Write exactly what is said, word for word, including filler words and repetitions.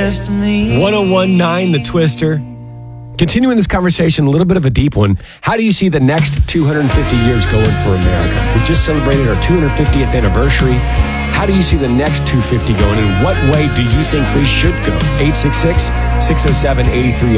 just me. ten nineteen The Twister. Continuing this conversation, a little bit of a deep one. How do you see the next two hundred fifty years going for America? We just celebrated our two hundred fiftieth anniversary. How do you see the next two hundred fifty going, and what way do you think we should go? eight six six, six oh seven, eight three